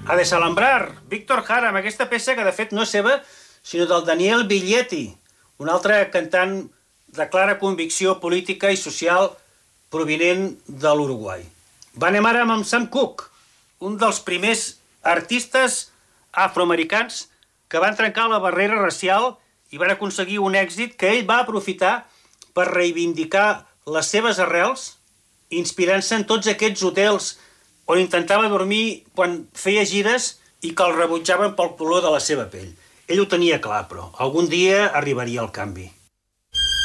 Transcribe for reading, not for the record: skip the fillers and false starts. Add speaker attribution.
Speaker 1: A Desalambrar, Víctor Jara, amb aquesta peça que de fet no és seva, sinó del Daniel Biglietti, un altre cantant de clara convicció política i social provinent de l'Uruguai. Anem ara amb Sam Cooke, un dels primers artistes afroamericans que van trencar la barrera racial i van aconseguir un èxit que ell va aprofitar per reivindicar les seves arrels, inspirant-se en tots aquests hotels on intentava dormir quan feia gires i que el rebutjaven pel color de la seva pell. Ell ho tenia clar, però algun dia arribaria el canvi.